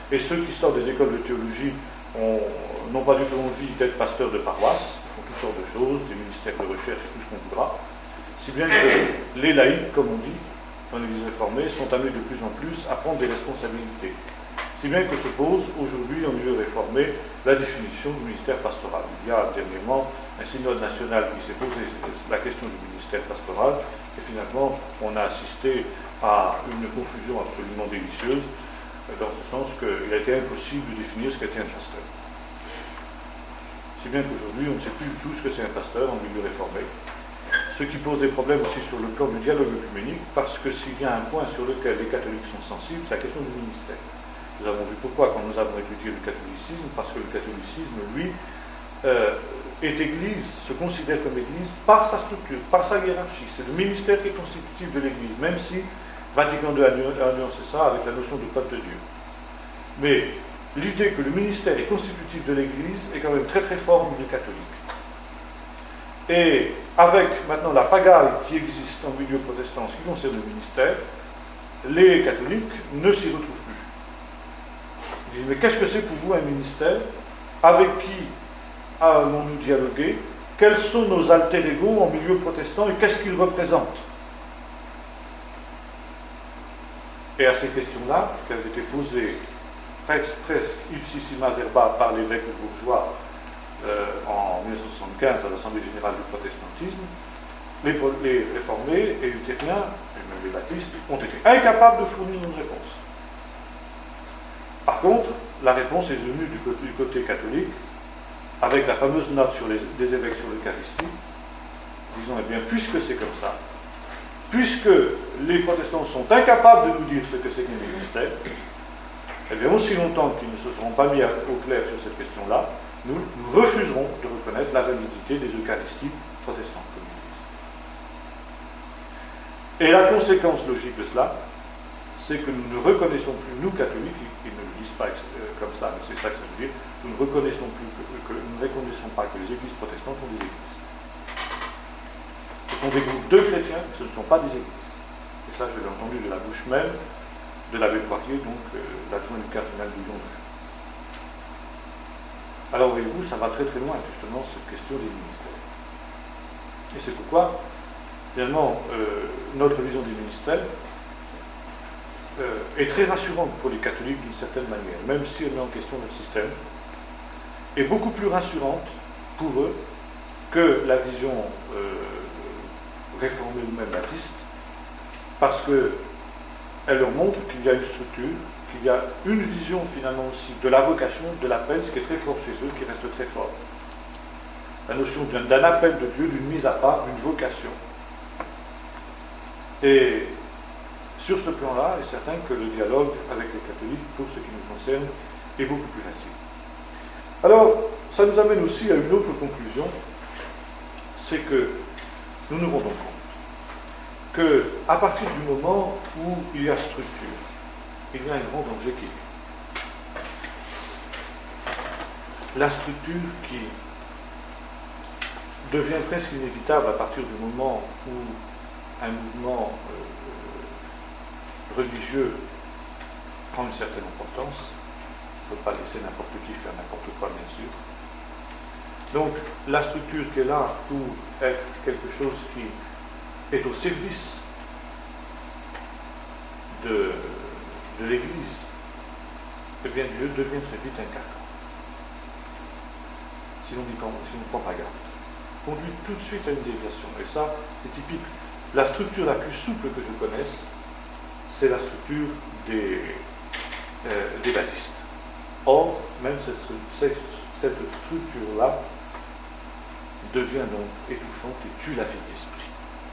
Et ceux qui sortent des écoles de théologie n'ont pas du tout envie d'être pasteurs de paroisse, ils font toutes sortes de choses, des ministères de recherche et tout ce qu'on voudra. Si bien que les laïcs, comme on dit, dans l'Église réformée, sont amenés de plus en plus à prendre des responsabilités. Si bien que se pose aujourd'hui, en milieu réformé, la définition du ministère pastoral. Il y a dernièrement un synode national qui s'est posé la question du ministère pastoral, et finalement, on a assisté à une confusion absolument délicieuse, dans ce sens qu'il a été impossible de définir ce qu'était un pasteur. Si bien qu'aujourd'hui, on ne sait plus du tout ce que c'est un pasteur en milieu réformé, ce qui pose des problèmes aussi sur le plan du dialogue œcuménique, parce que s'il y a un point sur lequel les catholiques sont sensibles, c'est la question du ministère. Nous avons vu pourquoi quand nous avons étudié le catholicisme, parce que le catholicisme, lui, est Église, se considère comme Église par sa structure, par sa hiérarchie. C'est le ministère qui est constitutif de l'Église, même si Vatican II a nuancé ça avec la notion de peuple de Dieu. Mais l'idée que le ministère est constitutif de l'Église est quand même très très forte au milieu catholique. Et avec maintenant la pagaille qui existe en milieu protestant en ce qui concerne le ministère, les catholiques ne s'y retrouvent plus. Ils disent, mais qu'est-ce que c'est pour vous un ministère? Avec qui allons-nous dialoguer? Quels sont nos alter ego en milieu protestant et qu'est-ce qu'ils représentent? Et à ces questions-là, qui avaient été posées presque ipsissima verba par l'évêque bourgeois en 1975 à l'Assemblée générale du protestantisme, les réformés et luthériens, et même les baptistes, ont été incapables de fournir une réponse. Par contre, la réponse est venue du côté catholique, avec la fameuse note des évêques sur l'Eucharistie, disant, eh bien, puisque c'est comme ça, puisque les protestants sont incapables de nous dire ce que c'est qu'un ministère, eh bien, aussi longtemps qu'ils ne se seront pas mis au clair sur cette question-là, nous refuserons de reconnaître la validité des Eucharisties protestantes comme Église. Et la conséquence logique de cela, c'est que nous ne reconnaissons plus, nous catholiques, ils ne le disent pas comme ça, mais c'est ça que ça veut dire, nous ne reconnaissons plus nous ne reconnaissons pas que les églises protestantes sont des églises. Ce sont des groupes de chrétiens, mais ce ne sont pas des églises. Et ça, je l'ai entendu de la bouche même de l'abbé Poitiers, donc l'adjoint du cardinal Bouillon. Alors, voyez-vous, ça va très très loin, justement, cette question des ministères. Et c'est pourquoi, finalement, notre vision des ministères est très rassurante pour les catholiques d'une certaine manière, même si elle met en question notre système, est beaucoup plus rassurante pour eux que la vision réformée ou même baptiste, parce qu'elle leur montre qu'il y a une structure, qu'il y a une vision finalement aussi de la vocation, de l'appel, ce qui est très fort chez eux, qui reste très fort. La notion d'un appel de Dieu, d'une mise à part, d'une vocation. Et sur ce plan-là, il est certain que le dialogue avec les catholiques, pour ce qui nous concerne, est beaucoup plus facile. Alors, ça nous amène aussi à une autre conclusion, c'est que nous nous rendons compte qu'à partir du moment où il y a structure, il y a un grand danger qui est la structure qui devient presque inévitable à partir du moment où un mouvement religieux prend une certaine importance. Il ne faut pas laisser n'importe qui faire n'importe quoi, bien sûr. Donc, la structure qui est là pour être quelque chose qui est au service de l'Église, eh bien, Dieu devient très vite un carcan. Si l'on ne prend pas garde. Conduit tout de suite à une déviation. Et ça, c'est typique. La structure la plus souple que je connaisse, c'est la structure des baptistes. Or, même cette structure-là devient donc étouffante et tue la vie de l'esprit.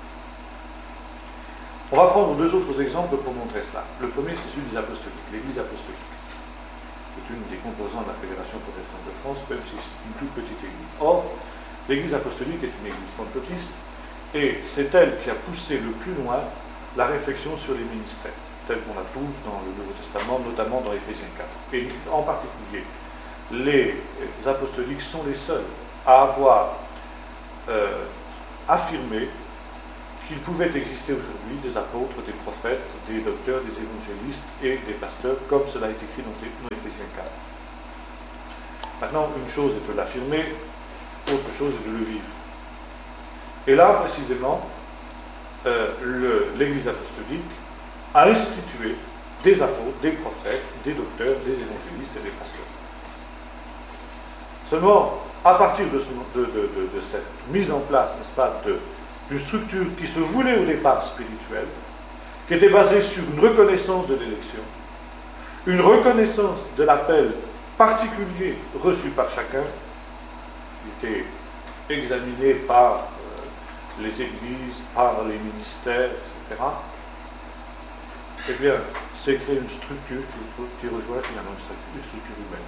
On va prendre deux autres exemples pour montrer cela. Le premier, c'est celui des apostoliques, l'Église apostolique. C'est une des composantes de la Fédération protestante de France, même si c'est une toute petite église. Or, l'Église apostolique est une église pentecôtiste, et c'est elle qui a poussé le plus loin la réflexion sur les ministères, telle qu'on la trouve dans le Nouveau Testament, notamment dans Éphésiens 4. Et en particulier, les apostoliques sont les seuls à avoir affirmé qu'il pouvait exister aujourd'hui des apôtres, des prophètes, des docteurs, des évangélistes et des pasteurs, comme cela est écrit dans Éphésiens 4. Maintenant, une chose est de l'affirmer, autre chose est de le vivre. Et là, précisément, l'Église apostolique a institué des apôtres, des prophètes, des docteurs, des évangélistes et des pasteurs. Seulement, à partir de cette mise en place, n'est-ce pas, d'une structure qui se voulait au départ spirituelle, qui était basée sur une reconnaissance de l'élection, une reconnaissance de l'appel particulier reçu par chacun, qui était examiné par les églises, par les ministères, etc., eh bien, c'est créer une structure qui rejoint finalement une structure humaine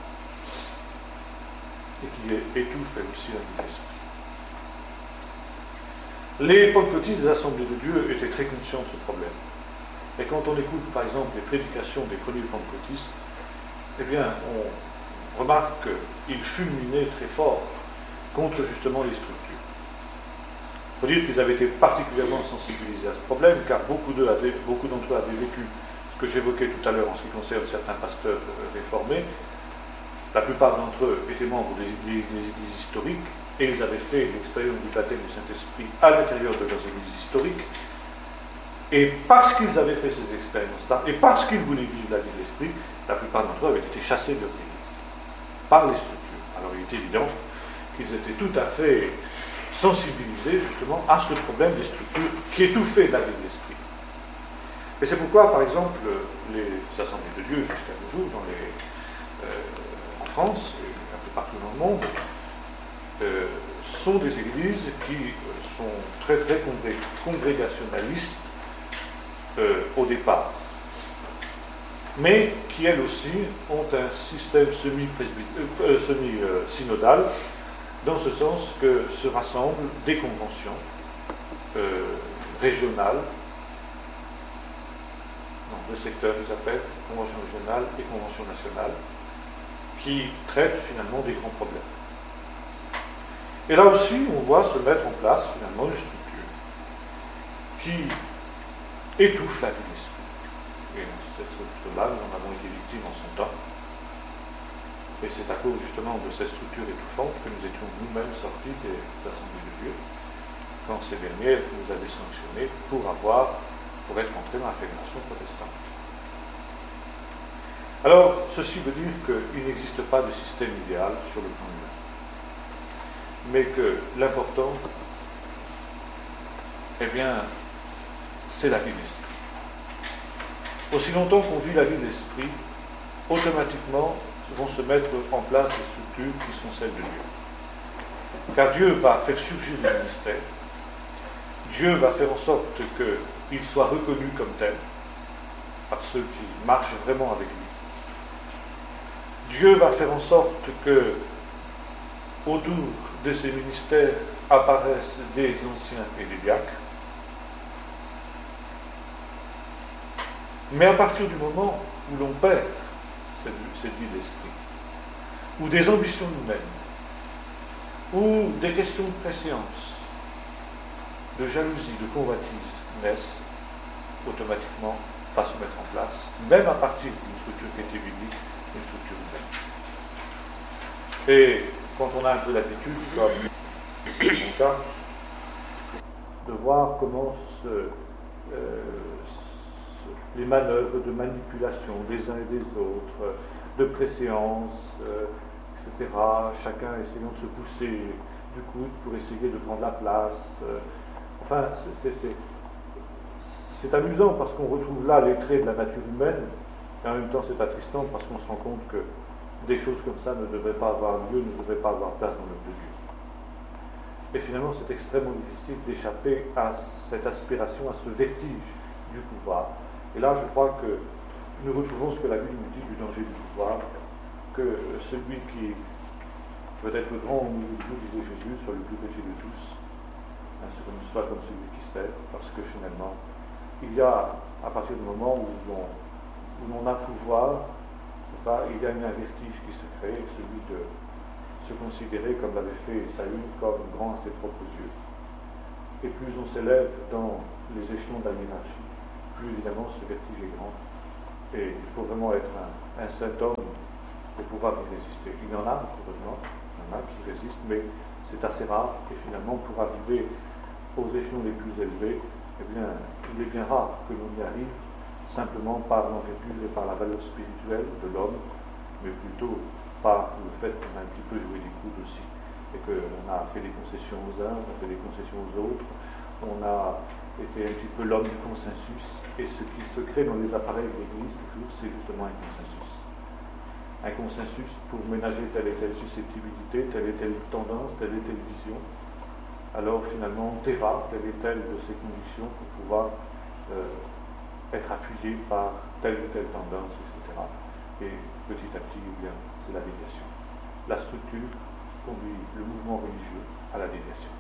et qui étouffe aussi la vie de l'esprit. Les pentecôtistes des Assemblées de Dieu étaient très conscients de ce problème. Et quand on écoute, par exemple, les prédications des premiers pentecôtistes, eh bien, on remarque qu'ils fulminaient très fort contre justement les structures. Il faut dire qu'ils avaient été particulièrement sensibilisés à ce problème, car beaucoup d'entre eux avaient vécu ce que j'évoquais tout à l'heure en ce qui concerne certains pasteurs réformés. La plupart d'entre eux étaient membres des églises historiques, et ils avaient fait l'expérience du baptême du Saint-Esprit à l'intérieur de leurs églises historiques. Et parce qu'ils avaient fait ces expériences-là, et parce qu'ils voulaient vivre la vie de l'Esprit, la plupart d'entre eux avaient été chassés de leurs églises, par les structures. Alors il est évident qu'ils étaient tout à fait sensibilisés justement à ce problème des structures qui étouffaient la vie de l'Esprit. Et c'est pourquoi, par exemple, les Assemblées de Dieu jusqu'à nos jours, en France et un peu partout dans le monde, sont des églises qui sont très très congrégationalistes au départ, mais qui elles aussi ont un système semi-synodal, dans ce sens que se rassemblent des conventions régionales, deux secteurs ils appellent, convention régionale et convention nationale, qui traitent finalement des grands problèmes. Et là aussi, on voit se mettre en place finalement une structure qui étouffe la vie de l'esprit. Et cette structure-là, nous en avons été victimes en son temps. Et c'est à cause justement de cette structure étouffante que nous étions nous-mêmes sortis des assemblées de Dieu, quand ces dernières nous avaient sanctionnés pour être entrés dans la fédération protestante. Alors, ceci veut dire qu'il n'existe pas de système idéal sur le plan humain, mais que l'important, eh bien, c'est la vie de l'esprit. Aussi longtemps qu'on vit la vie de l'esprit, automatiquement vont se mettre en place des structures qui sont celles de Dieu. Car Dieu va faire surgir le ministère, Dieu va faire en sorte qu'il soit reconnu comme tel par ceux qui marchent vraiment avec lui. Dieu va faire en sorte que autour de ces ministères apparaissent des anciens et des diacres. Mais à partir du moment où l'on perd cette vie d'esprit, où des ambitions humaines, où des questions de prescience, de jalousie, de convoitise naissent, automatiquement va se mettre en place, même à partir d'une structure qui était biblique, une structure humaine. Et quand on a un peu l'habitude, comme c'est mon cas, de voir comment les manœuvres de manipulation des uns et des autres, de préséance, etc., chacun essayant de se pousser du coude pour essayer de prendre la place. Enfin, c'est amusant parce qu'on retrouve là les traits de la nature humaine, et en même temps c'est attristant parce qu'on se rend compte que des choses comme ça ne devraient pas avoir lieu, ne devraient pas avoir place dans l'œuvre de Dieu. Et finalement, c'est extrêmement difficile d'échapper à cette aspiration, à ce vertige du pouvoir. Et là, je crois que nous retrouvons ce que la Bible nous dit du danger du pouvoir, que celui qui veut être grand au milieu de vous, disait Jésus, soit le plus petit de tous, soit comme celui qui sert, parce que finalement, il y a, à partir du moment où l'on a pouvoir, il y a un vertige qui se crée, celui de se considérer, comme l'avait fait Saül, comme grand à ses propres yeux. et plus on s'élève dans les échelons de la hiérarchie, plus évidemment ce vertige est grand. Et il faut vraiment être un saint homme pour pouvoir y résister. Il y en a, heureusement, il y en a qui résistent, mais c'est assez rare. Et finalement, pour arriver aux échelons les plus élevés, eh bien, il est bien rare que l'on y arrive simplement par l'envergure et par la valeur spirituelle de l'homme, mais plutôt par le fait qu'on a un petit peu joué des coudes aussi, et qu'on a fait des concessions aux uns, on a fait des concessions aux autres, on a été un petit peu l'homme du consensus, et ce qui se crée dans les appareils de l'Église, toujours, c'est justement un consensus. Un consensus pour ménager telle et telle susceptibilité, telle et telle tendance, telle et telle vision. Alors finalement, on taira telle et telle de ces convictions pour pouvoir être appuyé par telle ou telle tendance, etc. Et petit à petit, eh bien, c'est la déviation. La structure conduit le mouvement religieux à la déviation.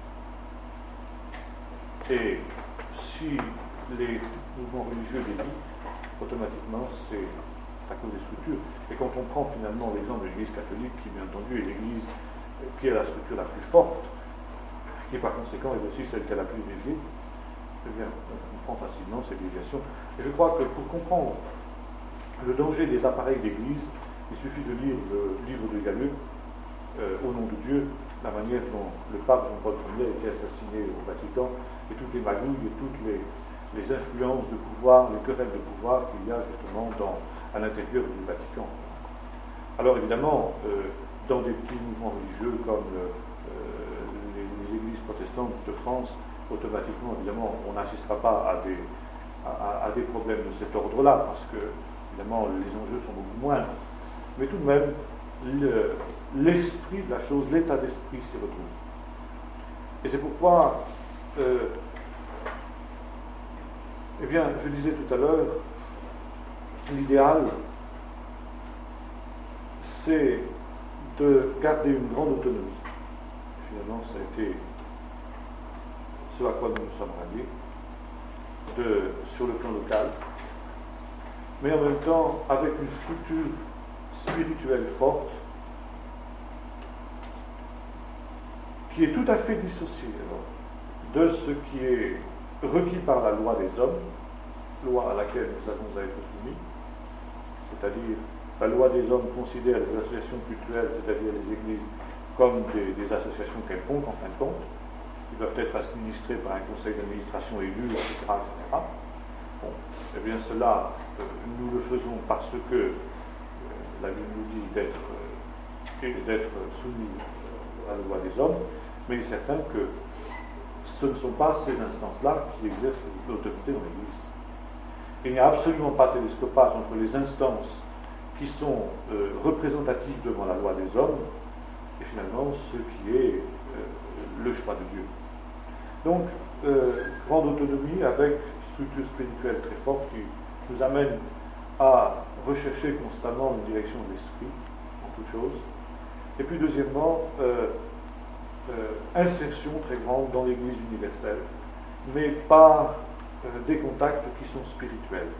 Et si les mouvements religieux dévient, automatiquement, c'est à cause des structures. Et quand on prend finalement l'exemple de l'Église catholique, qui bien entendu est l'Église qui est la structure la plus forte, qui par conséquent est aussi celle qui est la plus déviée, eh bien, on comprend facilement ces déviations. Et je crois que pour comprendre le danger des appareils d'église, il suffit de lire le livre de Galleux, Au nom de Dieu, la manière dont le pape Jean-Paul Ier a été assassiné au Vatican, et toutes les magouilles et toutes les influences de pouvoir, les querelles de pouvoir qu'il y a justement à l'intérieur du Vatican. Alors évidemment, dans des petits mouvements religieux comme les églises protestantes de France, automatiquement, évidemment, on n'assistera pas à des problèmes de cet ordre-là, parce que, évidemment, les enjeux sont beaucoup moindres. Mais tout de même, l'esprit de la chose, l'état d'esprit s'y retrouve. Et c'est pourquoi, eh bien, je disais tout à l'heure, l'idéal, c'est de garder une grande autonomie. Finalement, ça a été ce à quoi nous nous sommes ralliés, sur le plan local, mais en même temps avec une structure spirituelle forte qui est tout à fait dissociée de ce qui est requis par la loi des hommes, loi à laquelle nous avons à être soumis, c'est-à-dire la loi des hommes considère les associations cultuelles, c'est-à-dire les églises, comme des associations quelconques en fin de compte, qui doivent être administrées par un conseil d'administration élu, etc., etc. Bon, eh bien cela, nous le faisons parce que la Bible nous dit d'être soumis à la loi des hommes, mais il est certain que ce ne sont pas ces instances-là qui exercent l'autorité dans l'Église. Il n'y a absolument pas de télescopage entre les instances qui sont représentatives devant la loi des hommes et finalement ce qui est le choix de Dieu. Donc, grande autonomie avec structure spirituelle très forte qui nous amène à rechercher constamment une direction de l'esprit en toute chose. Et puis deuxièmement, insertion très grande dans l'Église universelle, mais par des contacts qui sont spirituels,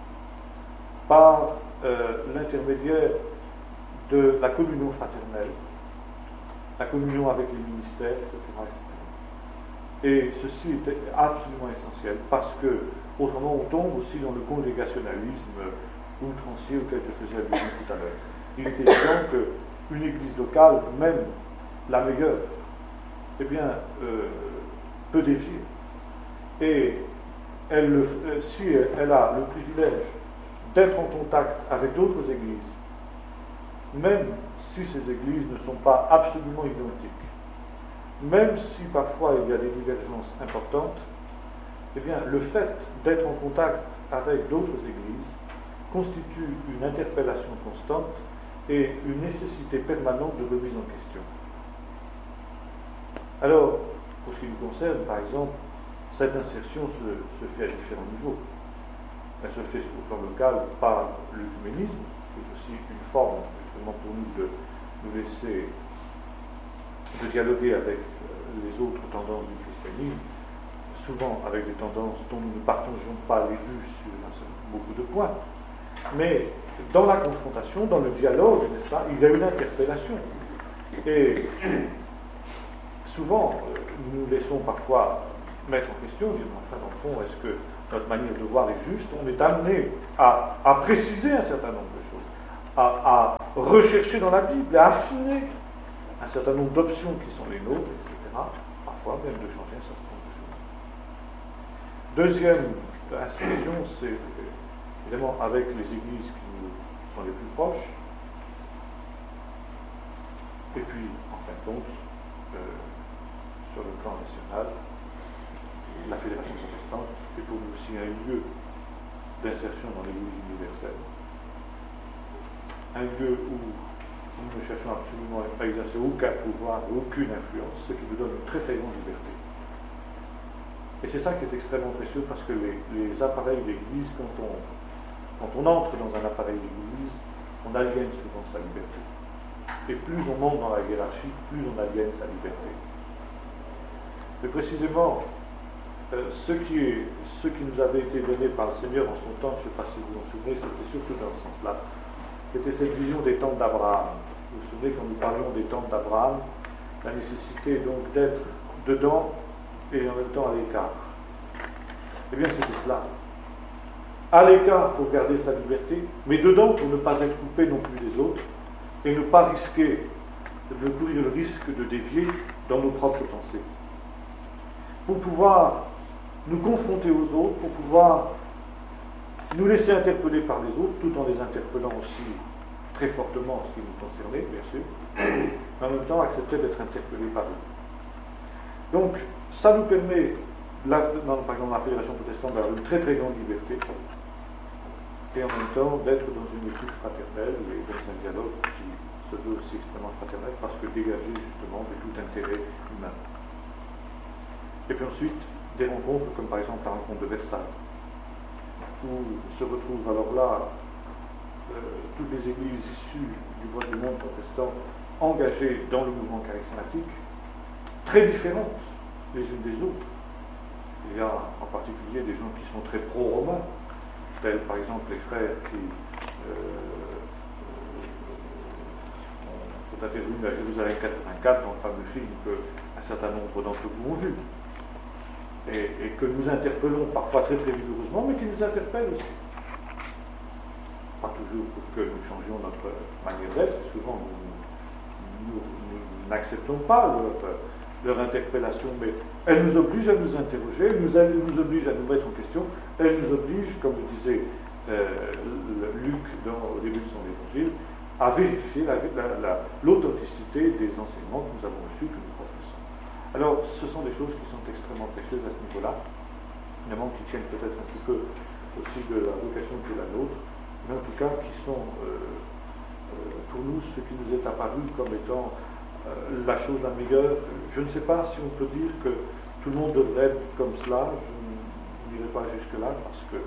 par l'intermédiaire de la communion fraternelle, la communion avec les ministères, etc., etc. Et ceci est absolument essentiel parce que autrement on tombe aussi dans le congrégationalisme outrancier auquel je faisais allusion tout à l'heure. Il est évident qu'une église locale, même la meilleure, eh bien, peut défier. Et si elle a le privilège d'être en contact avec d'autres églises, même si ces églises ne sont pas absolument identiques, même si parfois il y a des divergences importantes, eh bien, le fait d'être en contact avec d'autres églises constitue une interpellation constante et une nécessité permanente de remise en question. Alors, pour ce qui nous concerne, par exemple, cette insertion se fait à différents niveaux. Elle se fait au plan local par l'œcuménisme, qui est aussi une forme, justement, pour nous de nous laisser de dialoguer avec les autres tendances du christianisme, souvent avec des tendances dont nous ne partageons pas les vues sur beaucoup de points. Mais dans la confrontation, dans le dialogue, n'est-ce pas, il y a une interpellation. Et souvent, nous laissons parfois mettre en question, dire, enfin, dans le fond, est-ce que notre manière de voir est juste? On est amené à préciser un certain nombre de choses, à rechercher dans la Bible, à affiner un certain nombre d'options qui sont les nôtres, etc. Parfois même de changer un certain nombre de choses. Deuxième instruction, c'est évidemment avec les églises qui nous sont les plus proches. Et puis, en fin de compte, sur le plan national, la Fédération protestante est pour nous aussi un lieu d'insertion dans l'Église universelle. Un lieu où nous ne cherchons absolument à exercer aucun pouvoir, aucune influence, ce qui nous donne une très très grande liberté. Et c'est ça qui est extrêmement précieux, parce que les appareils d'église, quand on entre dans un appareil d'église, on aliène souvent sa liberté. Et plus on monte dans la hiérarchie, plus on aliène sa liberté. Mais précisément, ce qui nous avait été donné par le Seigneur en son temps, je ne sais pas si vous vous en souvenez, c'était surtout dans ce sens-là, c'était cette vision des tentes d'Abraham. Vous vous souvenez, quand nous parlions des tentes d'Abraham, la nécessité donc d'être dedans et en même temps à l'écart. Eh bien, c'était cela. À l'écart pour garder sa liberté, mais dedans pour ne pas être coupé non plus des autres et ne pas risquer de courir le risque de dévier dans nos propres pensées. Pour pouvoir nous confronter aux autres, pour pouvoir nous laisser interpeller par les autres, tout en les interpellant aussi très fortement en ce qui nous concernait, bien sûr, mais en même temps accepter d'être interpellés par eux. Donc, ça nous permet, par exemple, dans la Fédération protestante, d'avoir une très très grande liberté, et en même temps d'être dans une écoute fraternelle et dans un dialogue qui se veut aussi extrêmement fraternel, parce que dégagé justement de tout intérêt humain. Et puis ensuite, des rencontres, comme par exemple la rencontre de Versailles, où se retrouvent alors là toutes les églises issues du monde protestant engagées dans le mouvement charismatique, très différentes les unes des autres. Il y a en particulier des gens qui sont très pro-romains, tels par exemple les frères qui sont intervenus à Jérusalem 84 dans le fameux film qu'un certain nombre d'entre vous ont vu. Et que nous interpellons parfois très très vigoureusement, mais qui nous interpellent aussi. Pas toujours pour que nous changions notre manière d'être, souvent nous n'acceptons pas leur interpellation, mais elle nous oblige à nous interroger, elle nous oblige à nous mettre en question, elle nous oblige, comme le disait Luc au début de son évangile, à vérifier l'authenticité des enseignements que nous avons reçus, que nous professons. Alors, ce sont des choses qui sont extrêmement précieuses à ce niveau-là, évidemment qui tiennent peut-être un petit peu aussi de la vocation qui est la nôtre, mais en tout cas qui sont pour nous ce qui nous est apparu comme étant la chose la meilleure. Je ne sais pas si on peut dire que tout le monde devrait être comme cela, je n'irai pas jusque-là parce que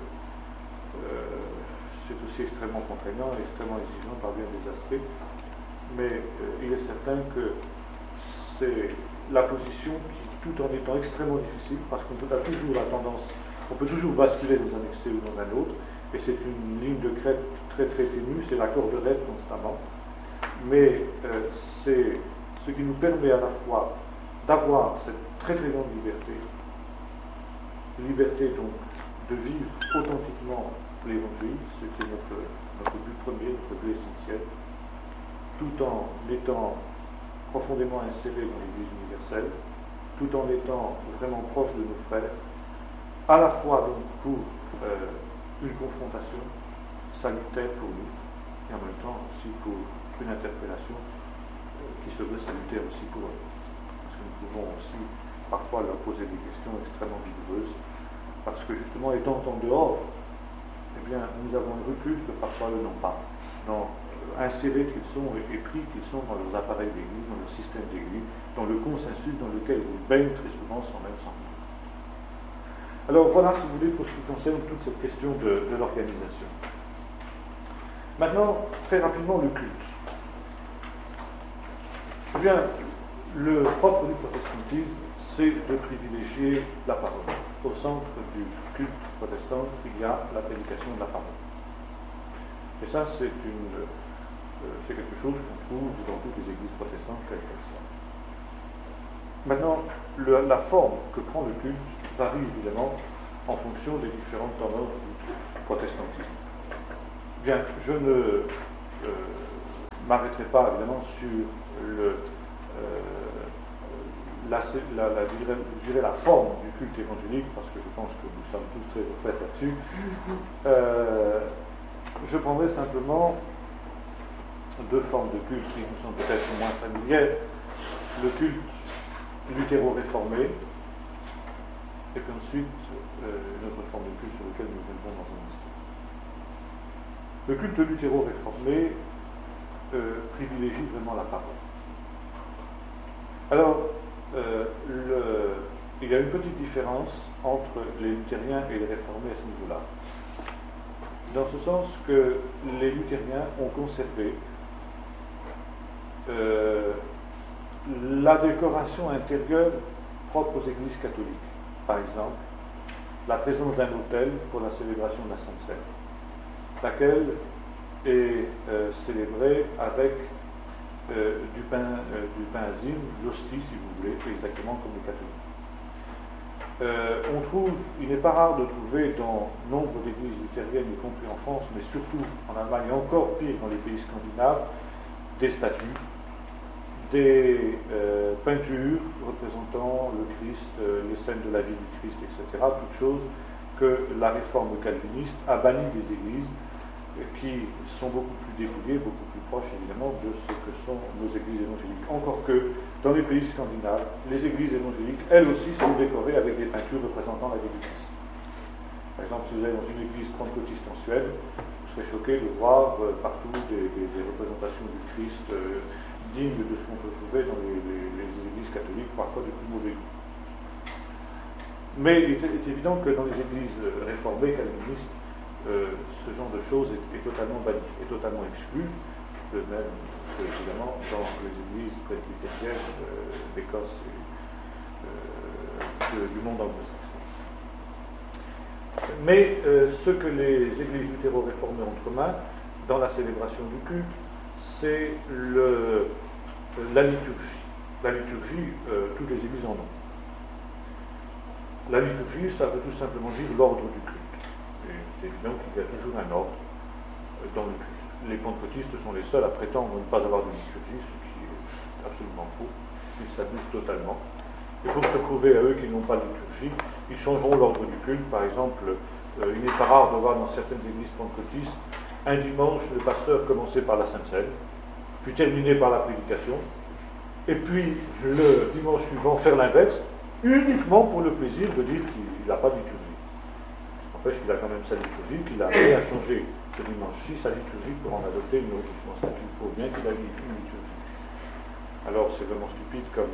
c'est aussi extrêmement contraignant et extrêmement exigeant par bien des aspects, mais il est certain que c'est la position qui, tout en étant extrêmement difficile, parce qu'on a toujours la tendance, on peut toujours basculer dans un excès ou dans un autre, et c'est une ligne de crête très très ténue, c'est la corde raide constamment, mais c'est ce qui nous permet à la fois d'avoir cette très très grande liberté donc de vivre authentiquement l'évangile, ce qui est notre but premier, notre but essentiel, tout en étant profondément inséré dans l'Église universelle, tout en étant vraiment proche de nos frères, à la fois donc pour une confrontation salutaire pour nous, et en même temps aussi pour une interpellation qui se veut salutaire aussi pour eux. Parce que nous pouvons aussi parfois leur poser des questions extrêmement vigoureuses, parce que justement étant en dehors, eh bien, nous avons un recul que parfois eux n'ont pas, insérés qu'ils sont et pris qu'ils sont dans leurs appareils d'église, dans leur système d'église, dans le consensus dans lequel ils baignent très souvent sans même s'en rendre. Alors voilà, si vous voulez, pour ce qui concerne toute cette question de l'organisation. Maintenant, très rapidement, le culte. Eh bien, le propre du protestantisme, c'est de privilégier la parole. Au centre du culte protestant, il y a la prédication de la parole. Et ça, c'est quelque chose qu'on trouve dans toutes les églises protestantes, quelles qu'elles soient. Maintenant, la forme que prend le culte varie évidemment en fonction des différentes tendances du protestantisme. Bien, je ne m'arrêterai pas évidemment sur je dirais la forme du culte évangélique, parce que je pense que nous sommes tous très au fait là-dessus. Je prendrai simplement deux formes de culte qui nous sont peut-être moins familières. Le culte luthéro-réformé, et puis ensuite une autre forme de culte sur laquelle nous reviendrons dans un instant. Le culte luthéro-réformé privilégie vraiment la parole. Alors, il y a une petite différence entre les luthériens et les réformés à ce niveau-là. Dans ce sens que les luthériens ont conservé la décoration intérieure propre aux églises catholiques. Par exemple, la présence d'un autel pour la célébration de la Sainte Seine, laquelle est célébrée avec du pain azime, l'hostie si vous voulez, exactement comme les catholiques. Il n'est pas rare de trouver dans nombre d'églises luthériennes, y compris en France, mais surtout en Allemagne, et encore pire dans les pays scandinaves, des statues, des peintures représentant le Christ, les scènes de la vie du Christ, etc. Toutes choses que la réforme calviniste a bannies des églises, qui sont beaucoup plus dépouillées, beaucoup plus proches évidemment de ce que sont nos églises évangéliques. Encore que dans les pays scandinaves, les églises évangéliques, elles aussi, sont décorées avec des peintures représentant la vie du Christ. Par exemple, si vous allez dans une église pentecôtiste en Suède, vous serez choqué de voir partout des représentations du Christ dignes de ce qu'on peut trouver dans les églises catholiques, parfois de plus mauvais goût. Mais il est évident que dans les églises réformées, calvinistes, ce genre de choses est totalement banni, est totalement exclu, de même que, évidemment, dans les églises presbytériennes d'Écosse et du monde anglo-saxon. Mais ce que les églises luthéro-réformées ont en commun dans la célébration du culte, c'est la liturgie. La liturgie, toutes les églises en ont. La liturgie, ça veut tout simplement dire l'ordre du culte. C'est évident qu'il y a toujours un ordre dans le culte. Les pentecôtistes sont les seuls à prétendre ne pas avoir de liturgie, ce qui est absolument faux. Ils s'abusent totalement. Et pour se prouver à eux qu'ils n'ont pas de liturgie, ils changeront l'ordre du culte. Par exemple, il n'est pas rare de voir dans certaines églises pentecôtistes un dimanche le pasteur commencer par la Sainte Seine, puis terminer par la prédication, et puis le dimanche suivant faire l'inverse, uniquement pour le plaisir de dire qu'il n'a pas de liturgie. N'empêche qu'il a quand même sa liturgie, qu'il a rien à changer ce dimanche-ci, sa liturgie pour en adopter une autre. Je pense qu'il faut bien qu'il ait une liturgie. Alors c'est vraiment stupide comme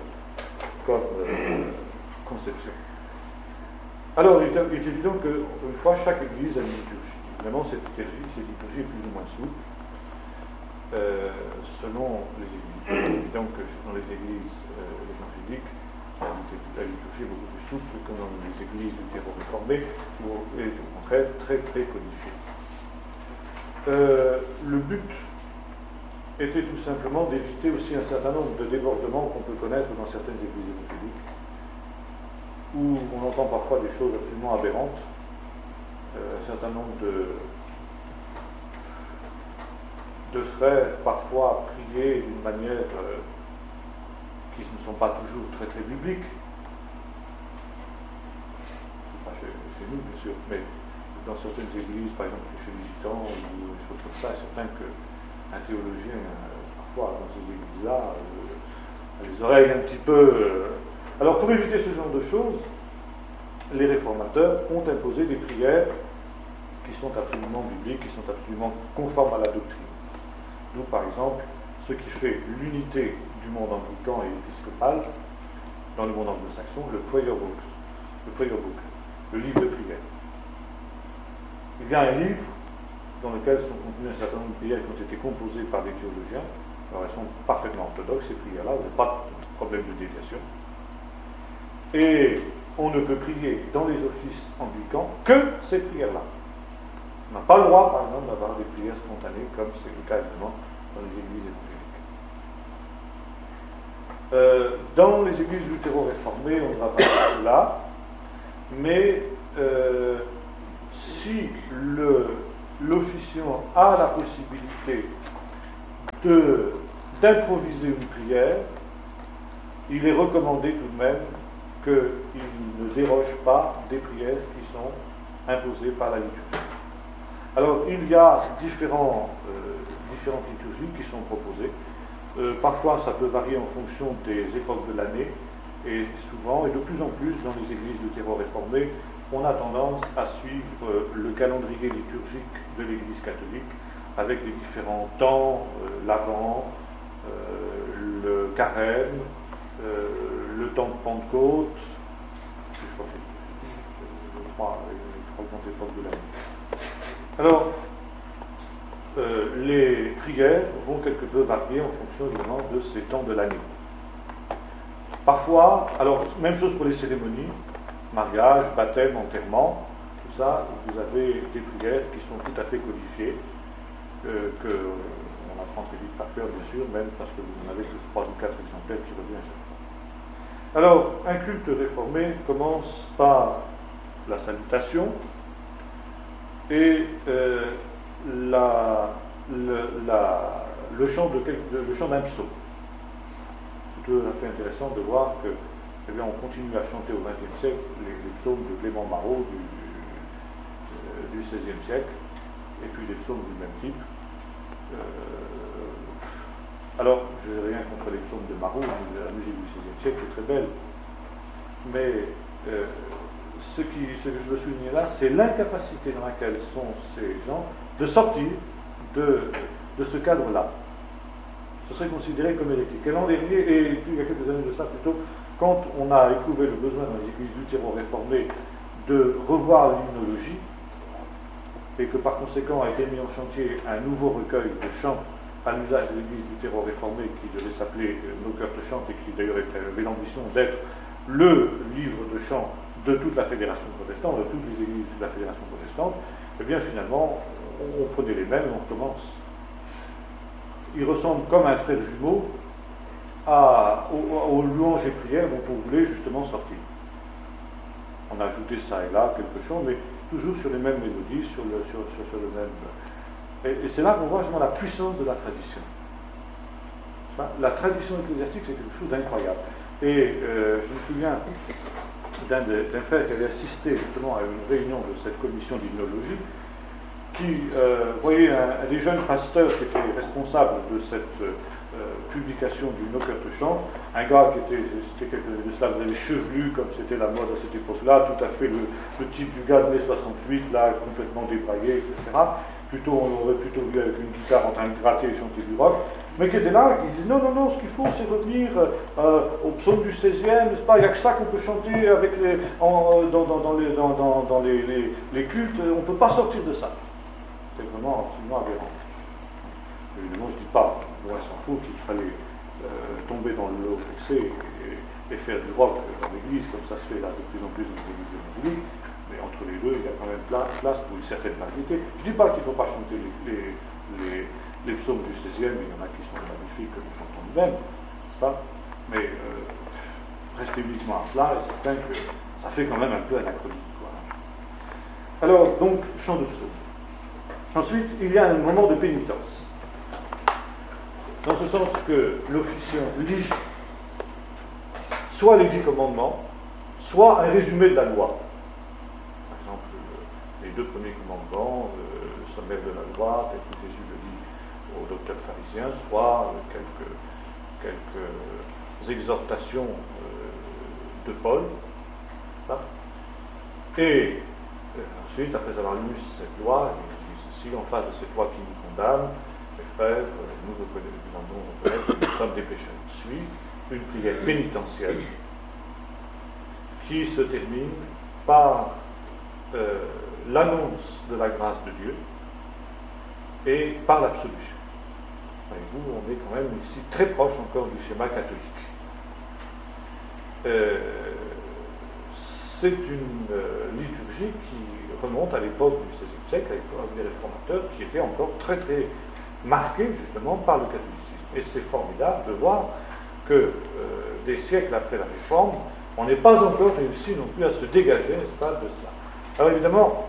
conception. Alors il est évident que, encore une fois, chaque église a une liturgie. Évidemment, cette liturgie est plus ou moins souple, selon les églises. Donc dans les églises évangéliques, la liturgie est beaucoup plus souple que dans les églises luthéro-réformées, où elle est au contraire très très codifiée. Le but était tout simplement d'éviter aussi un certain nombre de débordements qu'on peut connaître dans certaines églises évangéliques, où on entend parfois des choses absolument aberrantes, un certain nombre de frères parfois prier d'une manière qui ne sont pas toujours très très bibliques. Pas chez nous bien sûr, mais dans certaines églises, par exemple chez les gitans ou des choses comme ça, c'est certain qu'un théologien, parfois dans ces églises-là, a les oreilles un petit peu... Alors pour éviter ce genre de choses, les réformateurs ont imposé des prières qui sont absolument bibliques, qui sont absolument conformes à la doctrine. D'où par exemple ce qui fait l'unité du monde anglican et épiscopal dans le monde anglo-saxon, le prayer book, le livre de prière. Il y a un livre dans lequel sont contenues un certain nombre de prières qui ont été composées par des théologiens. Alors elles sont parfaitement orthodoxes, ces prières-là, vous n'avez pas de problème de déviation. Et on ne peut prier dans les offices anglicans que ces prières-là. On n'a pas le droit, par exemple, d'avoir des prières spontanées, comme c'est le cas évidemment dans les églises évangéliques. Dans les églises luthéro-réformées, on ne va pas là. mais si l'officiant a la possibilité d'improviser une prière, il est recommandé tout de même qu'il ne déroge pas des prières qui sont imposées par la liturgie. Alors, il y a différentes liturgies qui sont proposées. Parfois, ça peut varier en fonction des époques de l'année, et souvent, et de plus en plus, dans les églises luthéro-réformées, on a tendance à suivre le calendrier liturgique de l'Église catholique, avec les différents temps, l'Avent, le Carême, le temps de Pentecôte, je crois que c'est les trois grandes époques de l'année. Alors, les prières vont quelque peu varier en fonction évidemment de ces temps de l'année. Parfois, alors, même chose pour les cérémonies, mariage, baptême, enterrement, tout ça, vous avez des prières qui sont tout à fait codifiées, qu'on apprend très vite par cœur, bien sûr, même parce que vous n'avez que 3 ou 4 exemplaires qui reviennent à chaque fois. Alors, un culte réformé commence par la salutation et le chant d'un psaume. C'est tout à fait intéressant de voir que, eh bien, on continue à chanter au XXe siècle les psaumes de Clément Marot du XVIe siècle, et puis des psaumes du même type. Alors, je n'ai rien contre les psaumes de Marot, la musique du XVIe siècle est très belle, mais ce que je veux souligner là, c'est l'incapacité dans laquelle sont ces gens de sortir de ce cadre-là. Ce serait considéré comme hérétique. Et l'an dernier, et il y a quelques années de ça plutôt, quand on a éprouvé le besoin dans les églises luthéro-réformées de revoir l'hymnologie, et que par conséquent a été mis en chantier un nouveau recueil de chants à l'usage de l'église luthéro-réformée qui devait s'appeler Nos cœurs te chantent, et qui d'ailleurs avait l'ambition d'être le livre de chants de toute la fédération protestante, de toutes les églises de la fédération protestante, et bien finalement, on prenait les mêmes et on recommence. Il ressemble comme un frère jumeau aux louanges et prières dont on voulait justement sortir. On a ajouté ça et là, quelques chants, mais toujours sur les mêmes mélodies, sur le même... Et c'est là qu'on voit justement la puissance de la tradition. La tradition ecclésiastique, c'est quelque chose d'incroyable. Et je me souviens d'un frère qui avait assisté justement à une réunion de cette commission d'hymnologie, qui voyait un des jeunes pasteurs qui était responsable de cette publication du Nos cœurs te chantent, un gars c'était quelques années de cela, vous avez chevelu comme c'était la mode à cette époque-là, tout à fait le type du gars de mai 68, là, complètement débraillé, etc. On aurait plutôt vu avec une guitare en train de gratter et chanter du rock, mais qui était là, qui disait non, ce qu'il faut c'est revenir au psaume du 16e, n'est-ce pas, il n'y a que ça qu'on peut chanter avec dans les cultes, on ne peut pas sortir de ça. C'est vraiment absolument aberrant. Évidemment, je ne dis pas, loin s'en faut, qu'il fallait tomber dans le lot excès et faire du rock dans l'église, comme ça se fait là de plus en plus dans les églises évangéliques, mais entre les deux, il y a quand même place pour une certaine variété. Je ne dis pas qu'il ne faut pas chanter les psaumes du 16e, il y en a qui sont magnifiques que nous chantons nous-mêmes, n'est-ce pas? Mais rester uniquement à cela, est certain que ça fait quand même un peu anachronique, quoi. Alors, donc, chant de psaume. Ensuite, il y a un moment de pénitence. Dans ce sens que l'officiant lit soit les 10 commandements, soit un résumé de la loi. Par exemple, les 2 premiers commandements, le sommaire de la loi, tel que Jésus le dit aux docteurs pharisiens, soit quelques exhortations de Paul. Et ensuite, après avoir lu cette loi, si en face de cette loi qui nous condamne, mes frères, nous reconnaissons que nous sommes des pécheurs. Suit une prière pénitentielle qui se termine par l'annonce de la grâce de Dieu et par l'absolution. Voyez-vous, on est quand même ici très proche encore du schéma catholique. C'est une liturgie qui remonte à l'époque du XVIe siècle, à l'époque des réformateurs, qui était encore très très marquée justement par le catholicisme. Et c'est formidable de voir que des siècles après la Réforme, On n'est pas encore réussi non plus à se dégager, n'est-ce pas, de ça. Alors évidemment,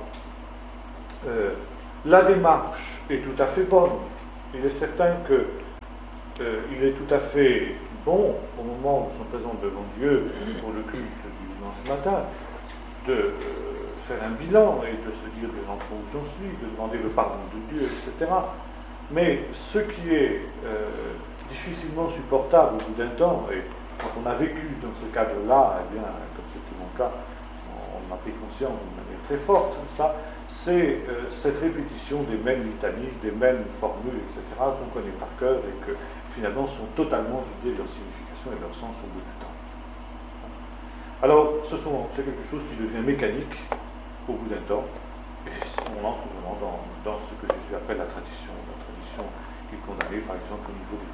la démarche est tout à fait bonne. Il est certain que il est tout à fait bon, au moment où nous sommes présents devant Dieu pour le culte du dimanche matin, de faire un bilan et de se dire des enfants où j'en suis, de demander le pardon de Dieu, etc. Mais ce qui est difficilement supportable au bout d'un temps, et quand on a vécu dans ce cadre-là, eh bien, comme c'était mon cas, on a pris conscience d'une manière très forte, n'est-ce pas, c'est cette répétition des mêmes litanies, des mêmes formules, etc., qu'on connaît par cœur et que finalement sont totalement vidées de leur signification et de leur sens au bout du temps. Alors, c'est quelque chose qui devient mécanique au bout d'un temps, et on entre vraiment dans ce que Jésus appelle la tradition qu'il condamnait par exemple au niveau des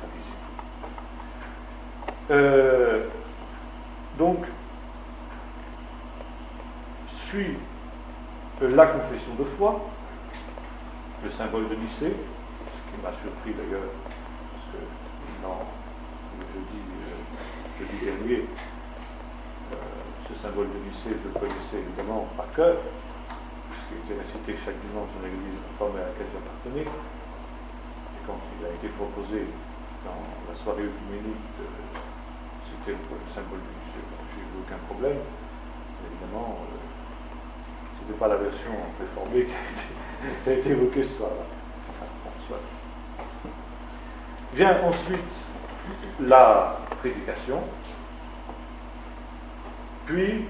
pharisiens. Donc, suit la confession de foi, le symbole de Nicée, ce qui m'a surpris d'ailleurs, parce que le jeudi dernier, ce symbole de Nicée, je le connaissais évidemment par cœur, puisqu'il était récité chaque dimanche dans l'église réformée à laquelle j'appartenais. Et quand il a été proposé dans la soirée œcuménique, c'était le symbole de Nicée, j'ai eu aucun problème. Évidemment, ce n'était pas la version réformée qui a été évoquée ce soir-là. Vient ensuite la prédication, puis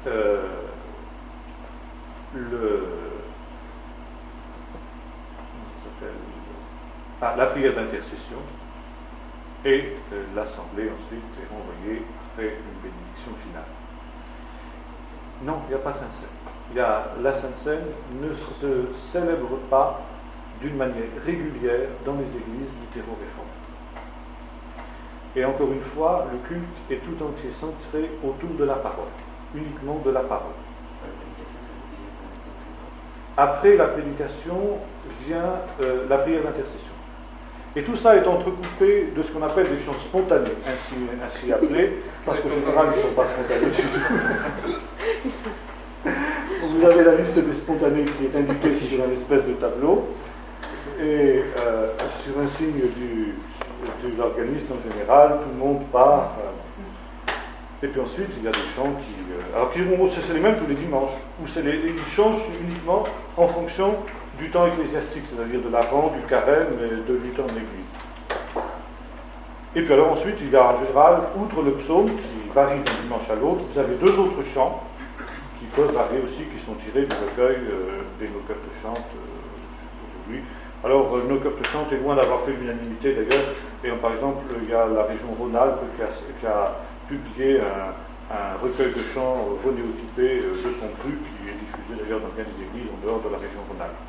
la prière d'intercession, et l'assemblée ensuite est renvoyée après une bénédiction finale. Non, il n'y a pas Sainte Seine. La Sainte Seine ne se célèbre pas d'une manière régulière dans les églises luthéro-réformées. Et encore une fois, le culte est tout entier centré autour de la parole, uniquement de la parole. Après la prédication vient la prière d'intercession. Et tout ça est entrecoupé de ce qu'on appelle des chants spontanés, ainsi appelés, parce qu'en général, ils ne sont pas spontanés du tout. Vous avez la liste des spontanés qui est indiquée sur un espèce de tableau, et sur un signe de l'organiste en général, tout le monde part. Et puis ensuite, il y a des chants c'est les mêmes tous les dimanches, où ils changent uniquement en fonction du temps ecclésiastique, c'est-à-dire de l'Avent, du carême et du temps de l'Église. Et puis alors ensuite, il y a en général, outre le psaume, qui varie d'un dimanche à l'autre, vous avez deux autres chants, qui peuvent varier aussi, qui sont tirés du recueil des Nos cœurs te chantent aujourd'hui. Alors, Nos cœurs te chantent est loin d'avoir fait l'unanimité d'ailleurs, et par exemple, il y a la région Rhône-Alpes qui a publié un recueil de chants renéotypés de son cru, qui est diffusé d'ailleurs dans bien des églises en dehors de la région Rhône-Alpes.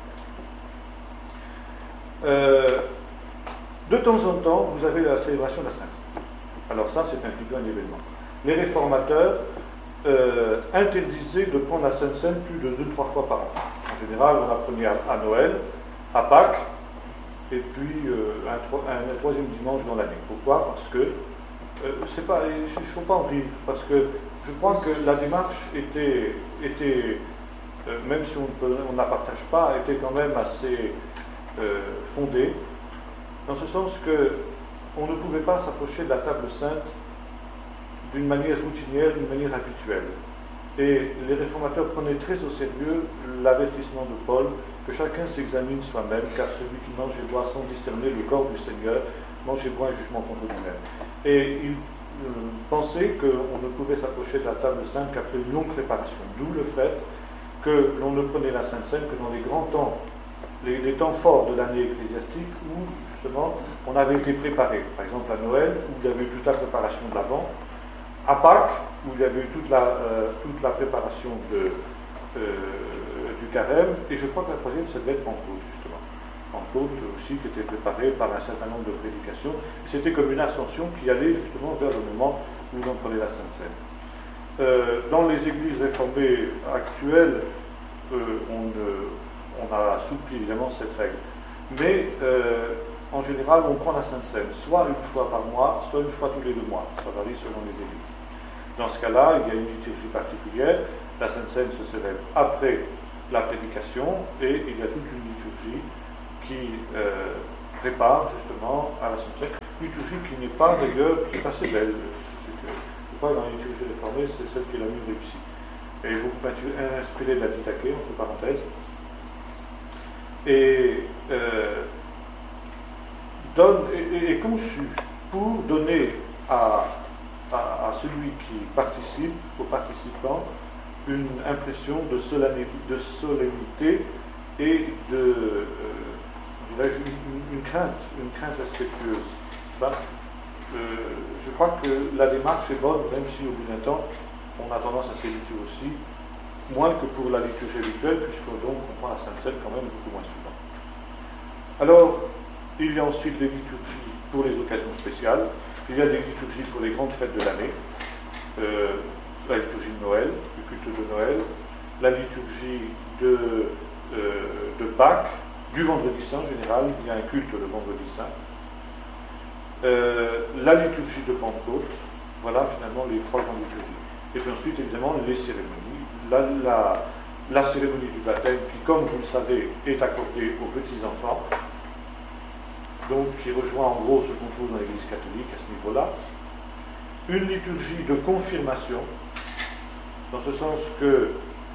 De temps en temps, vous avez la célébration de la Sainte-Seine. Alors ça, c'est un petit peu un événement. Les réformateurs interdisaient de prendre la Sainte-Seine plus de 2-3 fois par an. En général, on la prenait à Noël, à Pâques, et puis un troisième dimanche dans l'année. Pourquoi ? Parce que il ne faut pas en rire, parce que je crois que la démarche était même si on ne la partage pas, était quand même assez fondée, dans ce sens qu'on ne pouvait pas s'approcher de la table sainte d'une manière routinière, d'une manière habituelle. Et les réformateurs prenaient très au sérieux l'avertissement de Paul que chacun s'examine soi-même, car celui qui mange et boit sans discerner le corps du Seigneur mange et boit un jugement contre lui-même. Et ils pensaient qu'on ne pouvait s'approcher de la table sainte qu'après une longue préparation, d'où le fait que l'on ne prenait la Sainte Seine que dans les grands temps, les temps forts de l'année ecclésiastique où justement on avait été préparé. Par exemple à Noël, où il y avait eu toute la préparation de l'Avent, à Pâques, où il y avait eu toute la préparation du carême, et je crois que la troisième, ça devait être Pentecôte, justement. Pentecôte aussi, qui était préparée par un certain nombre de prédications. C'était comme une ascension qui allait justement vers le moment où l'on prenait la Sainte Seine. Dans les églises réformées actuelles, on a assoupli évidemment cette règle. Mais en général, on prend la Sainte Seine soit une fois par mois, soit une fois tous les 2 mois. Ça varie selon les églises. Dans ce cas-là, il y a une liturgie particulière. La Sainte Seine se célèbre après la prédication et il y a toute une liturgie qui prépare justement à la Sainte Seine. Liturgie qui n'est pas d'ailleurs, qui est assez belle. Je crois que dans la liturgie réformée, c'est celle qui est la mieux réussie. Et beaucoup inspirée de la Didaché, entre parenthèses. Et est conçu pour donner à celui qui participe, aux participants, une impression de solennité et une crainte respectueuse. Enfin, je crois que la démarche est bonne, même si au bout d'un temps, on a tendance à s'éviter aussi, moins que pour la liturgie rituelle, puisque donc on prend la Sainte Seine quand même beaucoup moins souvent. Alors, il y a ensuite les liturgies pour les occasions spéciales, il y a des liturgies pour les grandes fêtes de l'année, la liturgie de Noël, le culte de Noël, la liturgie de Pâques, du vendredi saint en général, il y a un culte le vendredi saint, la liturgie de Pentecôte, voilà finalement les trois grandes liturgies. Et puis ensuite, évidemment, les cérémonies. La cérémonie du baptême, qui, comme vous le savez, est accordée aux petits-enfants, donc qui rejoint en gros ce qu'on trouve dans l'Église catholique à ce niveau-là. Une liturgie de confirmation, dans ce sens que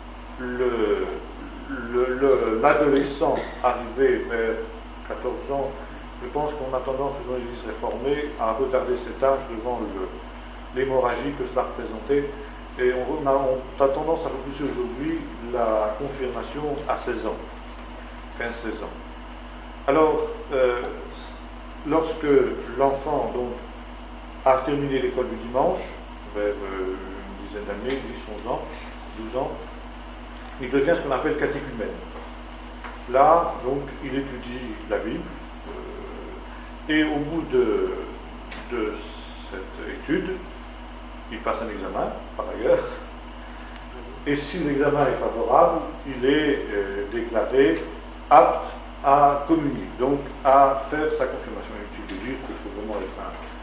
l'adolescent arrivé vers 14 ans, je pense qu'on a tendance, dans l'Église réformée, à retarder cet âge devant l'hémorragie que cela représentait. Et on a tendance à repousser aujourd'hui la confirmation à 16 ans, 15-16 ans. Alors, lorsque l'enfant donc, a terminé l'école du dimanche, vers une dizaine d'années, 10, 11 ans, 12 ans, il devient ce qu'on appelle catéchumène. Là, donc, il étudie la Bible, et au bout de cette étude, il passe un examen, par ailleurs, et si l'examen est favorable, il est déclaré apte à communier, donc à faire sa confirmation. Inutile de dire qu'il faut vraiment être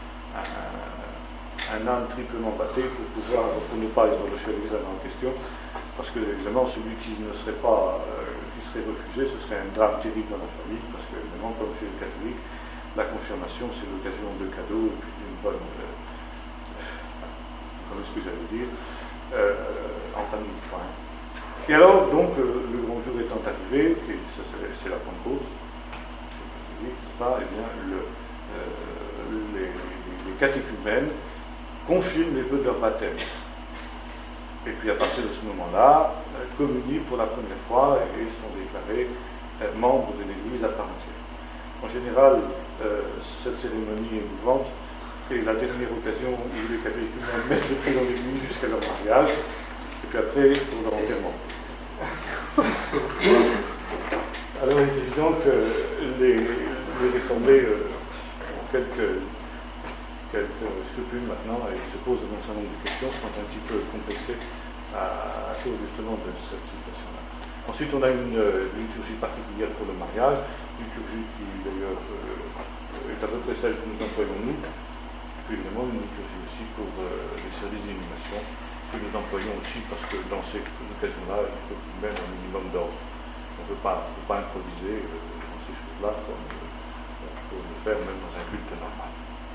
un âne triplement batté pour ne pas reçu l'examen en question, parce que évidemment celui qui ne serait pas, qui serait refusé, ce serait un drame terrible dans la famille, parce que évidemment, comme chez les catholiques, la confirmation c'est l'occasion de cadeaux et puis d'une bonne, comment est-ce que j'allais dire, en famille. Hein. Et alors, donc, le grand jour étant arrivé, et c'est la Pentecôte, n'est-ce pas, eh bien, les catéchumènes confirment les vœux de leur baptême. Et puis, à partir de ce moment-là, communient pour la première fois et sont déclarés membres de l'Église à part entière. En général, cette cérémonie émouvante est la dernière occasion où les catéchumènes mettent le pied dans l'Église jusqu'à leur mariage, et puis après, pour leur enterrement. Alors il est évident que les réformés ont quelques scrupules maintenant et se posent un certain nombre de questions, sont un petit peu complexés à cause justement de cette situation-là. Ensuite, on a une liturgie particulière pour le mariage, liturgie qui d'ailleurs est à peu près celle que nous employons nous, puis évidemment une liturgie aussi pour les services d'inhumation que nous employons aussi parce que dans ces occasions-là, il faut même un minimum d'ordre. On ne peut pas improviser dans ces choses-là comme pour le faire même dans un culte normal.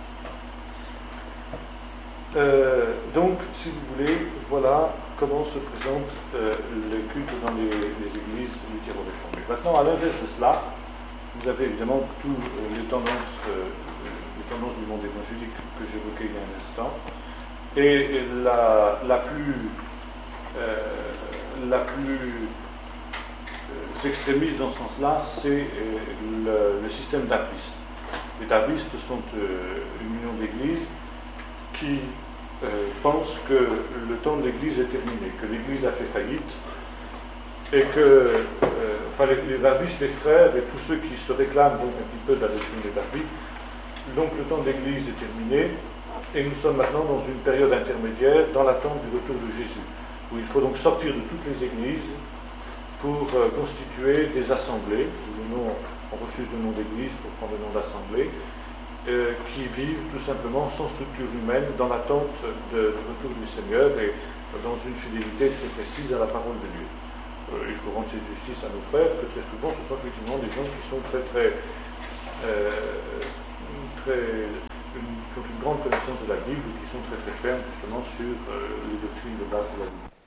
Donc, si vous voulez, voilà comment se présente le culte dans les églises luthéro-réformées. Maintenant, à l'inverse de cela, vous avez évidemment toutes les tendances du monde évangélique que j'évoquais il y a un instant. Et la plus extrémiste dans ce sens-là, c'est le système d'arbristes. Les arbristes sont une union d'églises qui pensent que le temps de l'Église est terminé, que l'Église a fait faillite, et que les arbristes, les frères et tous ceux qui se réclament donc un petit peu de la doctrine des arbristes, donc le temps de l'Église est terminé, et nous sommes maintenant dans une période intermédiaire dans l'attente du retour de Jésus, où il faut donc sortir de toutes les églises pour constituer des assemblées. On refuse le nom d'église pour prendre le nom d'assemblée, qui vivent tout simplement sans structure humaine dans l'attente du retour du Seigneur et dans une fidélité très précise à la parole de Dieu. Il faut rendre cette justice à nos frères, que très souvent ce sont effectivement des gens qui sont qui ont une grande connaissance de la Bible et qui sont très très fermes justement sur les doctrines de base de la Bible.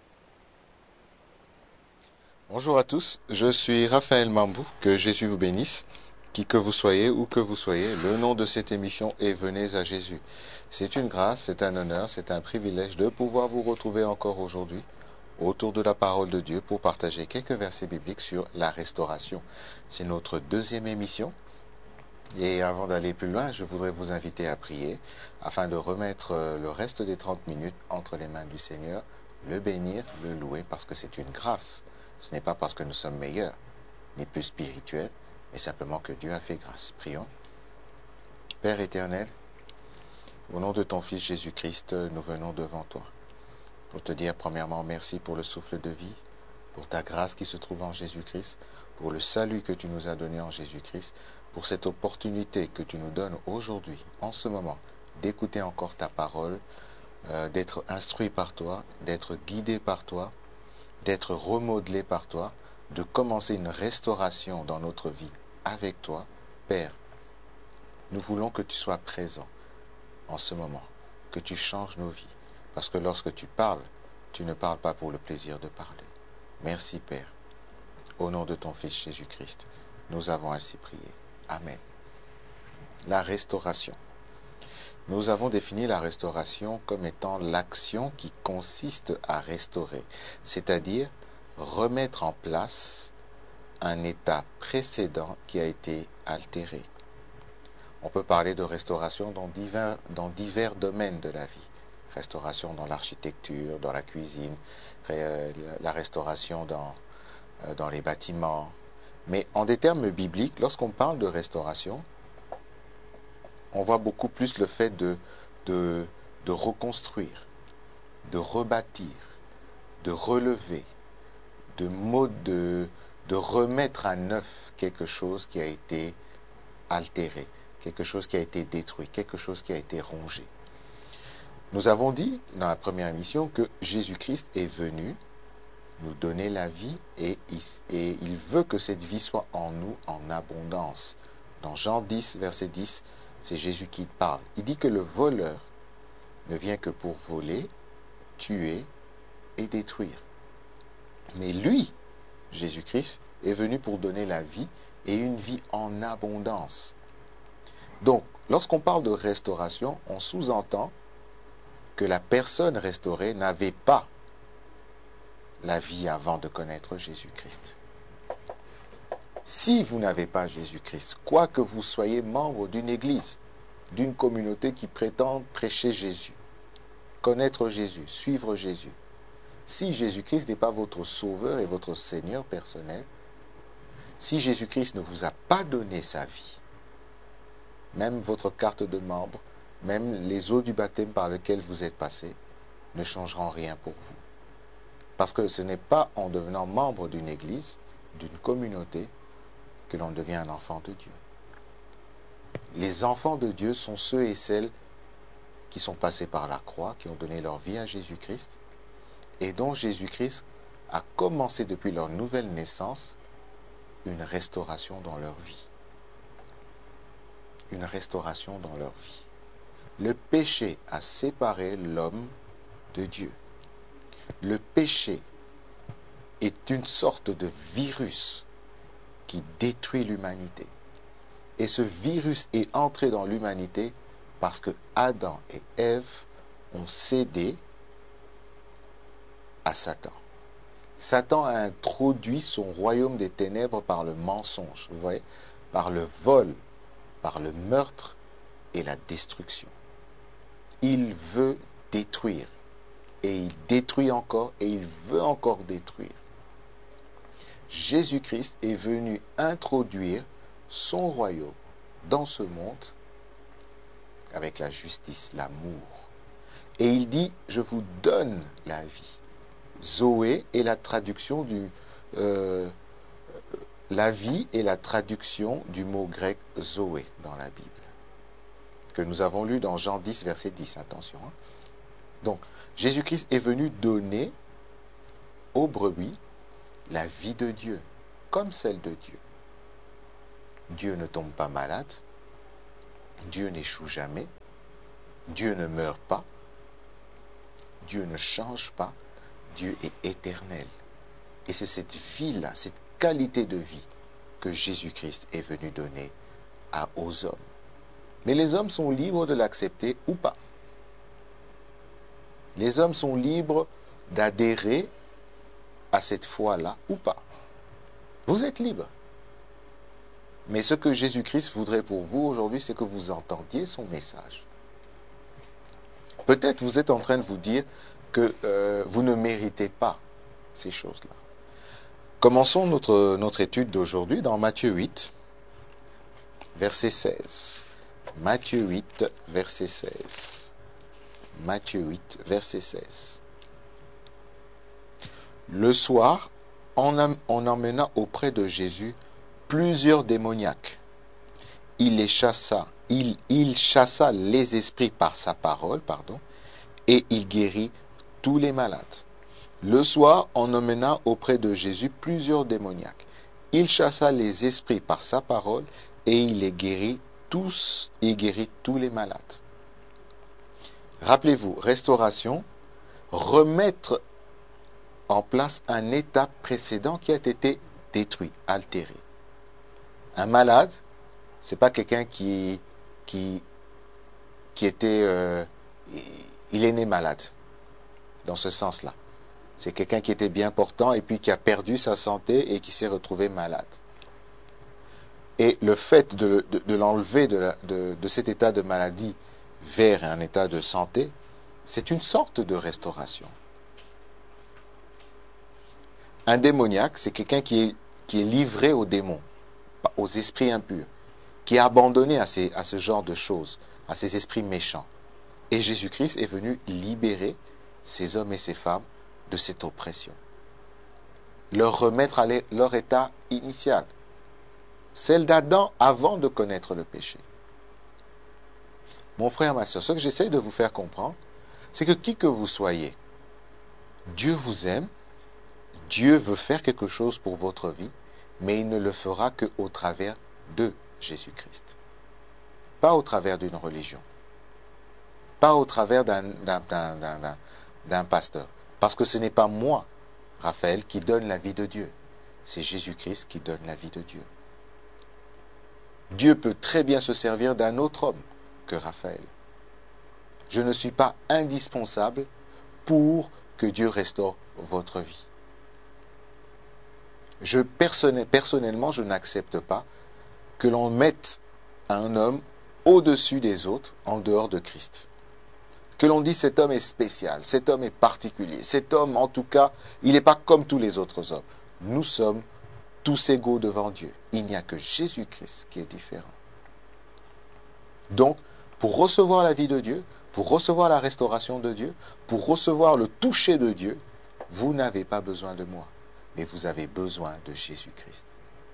Bonjour à tous, je suis Raphaël Mambou, que Jésus vous bénisse. Qui que vous soyez, où que vous soyez, le nom de cette émission est Venez à Jésus. C'est une grâce, c'est un honneur, c'est un privilège de pouvoir vous retrouver encore aujourd'hui autour de la parole de Dieu pour partager quelques versets bibliques sur la restauration. C'est notre deuxième émission. Et avant d'aller plus loin, je voudrais vous inviter à prier afin de remettre le reste des 30 minutes entre les mains du Seigneur, le bénir, le louer, parce que c'est une grâce. Ce n'est pas parce que nous sommes meilleurs, ni plus spirituels, mais simplement que Dieu a fait grâce. Prions. Père éternel, au nom de ton Fils Jésus-Christ, nous venons devant toi pour te dire premièrement merci pour le souffle de vie, pour ta grâce qui se trouve en Jésus-Christ, pour le salut que tu nous as donné en Jésus-Christ, pour cette opportunité que tu nous donnes aujourd'hui, en ce moment, d'écouter encore ta parole, d'être instruit par toi, d'être guidé par toi, d'être remodelé par toi, de commencer une restauration dans notre vie avec toi. Père, nous voulons que tu sois présent en ce moment, que tu changes nos vies, parce que lorsque tu parles, tu ne parles pas pour le plaisir de parler. Merci Père. Au nom de ton Fils Jésus-Christ, nous avons ainsi prié. Amen. La restauration. Nous avons défini la restauration comme étant l'action qui consiste à restaurer, c'est-à-dire remettre en place un état précédent qui a été altéré. On peut parler de restauration dans divers domaines de la vie. Restauration dans l'architecture, dans la cuisine, la restauration dans les bâtiments. Mais en des termes bibliques, lorsqu'on parle de restauration, on voit beaucoup plus le fait de reconstruire, de rebâtir, de relever, de remettre à neuf quelque chose qui a été altéré, quelque chose qui a été détruit, quelque chose qui a été rongé. Nous avons dit dans la première émission que Jésus-Christ est venu nous donner la vie et il veut que cette vie soit en nous en abondance. Dans Jean 10, verset 10, c'est Jésus qui parle. Il dit que le voleur ne vient que pour voler, tuer et détruire. Mais lui, Jésus-Christ, est venu pour donner la vie et une vie en abondance. Donc, lorsqu'on parle de restauration, on sous-entend que la personne restaurée n'avait pas la vie avant de connaître Jésus-Christ. Si vous n'avez pas Jésus-Christ, quoi que vous soyez membre d'une église, d'une communauté qui prétend prêcher Jésus, connaître Jésus, suivre Jésus, si Jésus-Christ n'est pas votre sauveur et votre Seigneur personnel, si Jésus-Christ ne vous a pas donné sa vie, même votre carte de membre, même les eaux du baptême par lesquelles vous êtes passé, ne changeront rien pour vous. Parce que ce n'est pas en devenant membre d'une église, d'une communauté, que l'on devient un enfant de Dieu. Les enfants de Dieu sont ceux et celles qui sont passés par la croix, qui ont donné leur vie à Jésus-Christ, et dont Jésus-Christ a commencé depuis leur nouvelle naissance une restauration dans leur vie. Une restauration dans leur vie. Le péché a séparé l'homme de Dieu. Le péché est une sorte de virus qui détruit l'humanité. Et ce virus est entré dans l'humanité parce que Adam et Ève ont cédé à Satan. Satan a introduit son royaume des ténèbres par le mensonge, vous voyez, par le vol, par le meurtre et la destruction. Il veut détruire. Et il détruit encore et il veut encore détruire. Jésus-Christ est venu introduire son royaume dans ce monde avec la justice, l'amour. Et il dit, je vous donne la vie. Zoé est la traduction la vie est la traduction du mot grec Zoé dans la Bible. que nous avons lu dans Jean 10, verset 10. Attention. Donc, Jésus-Christ est venu donner aux brebis la vie de Dieu, comme celle de Dieu. Dieu ne tombe pas malade, Dieu n'échoue jamais, Dieu ne meurt pas, Dieu ne change pas, Dieu est éternel. Et c'est cette vie-là, cette qualité de vie que Jésus-Christ est venu donner aux hommes. Mais les hommes sont libres de l'accepter ou pas. Les hommes sont libres d'adhérer à cette foi-là ou pas. Vous êtes libres. Mais ce que Jésus-Christ voudrait pour vous aujourd'hui, c'est que vous entendiez son message. Peut-être vous êtes en train de vous dire que vous ne méritez pas ces choses-là. Commençons notre étude d'aujourd'hui dans Matthieu 8, verset 16. Matthieu 8, verset 16. Matthieu 8, verset 16. Le soir, on emmena auprès de Jésus plusieurs démoniaques. Il chassa les esprits par sa parole, et il guérit tous les malades. Le soir, on emmena auprès de Jésus plusieurs démoniaques. Il chassa les esprits par sa parole, et il guérit tous les malades. Rappelez-vous, restauration, remettre en place un état précédent qui a été détruit, altéré. Un malade, c'est pas quelqu'un qui était, il est né malade, dans ce sens-là. C'est quelqu'un qui était bien portant et puis qui a perdu sa santé et qui s'est retrouvé malade. Et le fait de l'enlever de cet état de maladie vers un état de santé, c'est une sorte de restauration. Un démoniaque, c'est quelqu'un qui est livré aux démons, aux esprits impurs, qui est abandonné à ce genre de choses, à ces esprits méchants. Et Jésus-Christ est venu libérer ces hommes et ces femmes de cette oppression. Leur remettre à leur état initial, celle d'Adam avant de connaître le péché. Mon frère, ma soeur, ce que j'essaie de vous faire comprendre, c'est que qui que vous soyez, Dieu vous aime, Dieu veut faire quelque chose pour votre vie, mais il ne le fera qu'au travers de Jésus-Christ. Pas au travers d'une religion. Pas au travers d'un pasteur. Parce que ce n'est pas moi, Raphaël, qui donne la vie de Dieu. C'est Jésus-Christ qui donne la vie de Dieu. Dieu peut très bien se servir d'un autre homme que Raphaël. Je ne suis pas indispensable pour que Dieu restaure votre vie. Personnellement, je n'accepte pas que l'on mette un homme au-dessus des autres en dehors de Christ. Que l'on dit cet homme est spécial, cet homme est particulier, cet homme en tout cas, il n'est pas comme tous les autres hommes. Nous sommes tous égaux devant Dieu. Il n'y a que Jésus-Christ qui est différent. Donc, pour recevoir la vie de Dieu, pour recevoir la restauration de Dieu, pour recevoir le toucher de Dieu, vous n'avez pas besoin de moi, mais vous avez besoin de Jésus-Christ.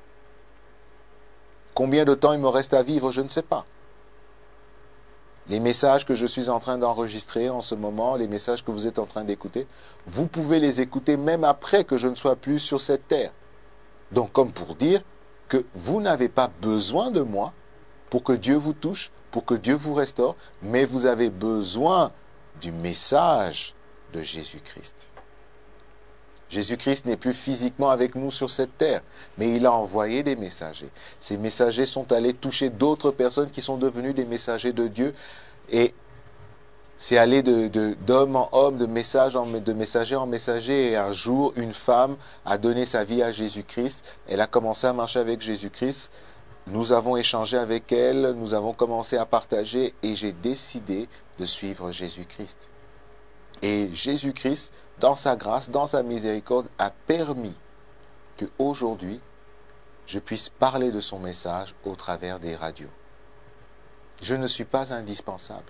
Combien de temps il me reste à vivre, je ne sais pas. Les messages que je suis en train d'enregistrer en ce moment, les messages que vous êtes en train d'écouter, vous pouvez les écouter même après que je ne sois plus sur cette terre. Donc, comme pour dire que vous n'avez pas besoin de moi pour que Dieu vous touche, pour que Dieu vous restaure, mais vous avez besoin du message de Jésus-Christ. Jésus-Christ n'est plus physiquement avec nous sur cette terre, mais il a envoyé des messagers. Ces messagers sont allés toucher d'autres personnes qui sont devenues des messagers de Dieu, et c'est allé d'homme en homme, de messager en messager, et un jour, une femme a donné sa vie à Jésus-Christ, elle a commencé à marcher avec Jésus-Christ, nous avons échangé avec elle, nous avons commencé à partager, et j'ai décidé de suivre Jésus-Christ. Et Jésus-Christ, dans sa grâce, dans sa miséricorde, a permis qu'aujourd'hui, je puisse parler de son message au travers des radios. Je ne suis pas indispensable.